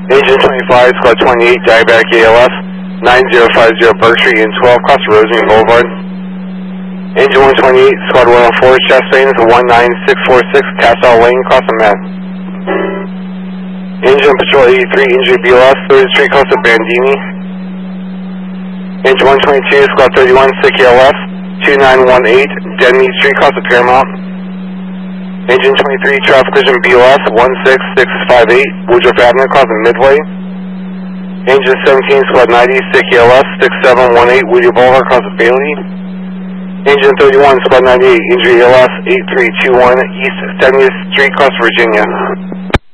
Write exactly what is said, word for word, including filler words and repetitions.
Engine twenty-five, Squad twenty-eight, diabetic A L F, nine zero five zero Berkshire, Unit twelve, across Rosemary Boulevard. Engine one twenty-eight, Squad one oh four, chest lanes, one nine six four six, Castle Lane, across the Mass. Engine Patrol eighty-three, injury B L S, third Street, coast of Bandini. Engine one twenty-two, Squad thirty-one, sick A L F, two nine one eight, Denny Street, coast of Paramount. Engine twenty-three, traffic collision B L S, one six six five eight, Woodruff Avenue, across the Midway. Engine seventeen, Squad ninety, sick A L F, six seven one eight, Whittier Boulevard, across the Bailey. Engine thirty-one, Squad ninety-eight, injury A L S, eight three two one, East seventieth Street, across Virginia.